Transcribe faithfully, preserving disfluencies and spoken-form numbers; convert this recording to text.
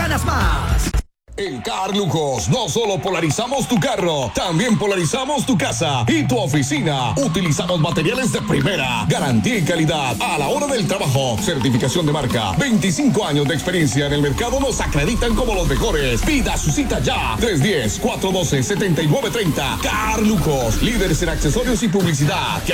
semanas más. En Car Lujos no solo polarizamos tu carro, también polarizamos tu casa y tu oficina. Utilizamos materiales de primera, garantía y calidad a la hora del trabajo. Certificación de marca, veinticinco años de experiencia en el mercado nos acreditan como los mejores. Pida su cita ya, tres uno cero, cuatro uno dos, siete nueve tres cero. Car Lujos, líderes en accesorios y publicidad.